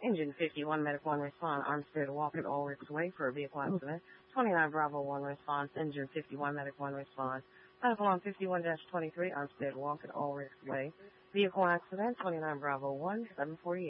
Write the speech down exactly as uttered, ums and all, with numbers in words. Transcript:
Engine fifty-one, Medic one respond, Armstead walk at Ulrich's Way for a vehicle accident. twenty-nine Bravo one response, Engine fifty-one, Medic one response. Medical on fifty-one dash twenty-three, Armstead walk at Ulrich's Way. Vehicle accident, twenty-nine Bravo one, seven forty-eight.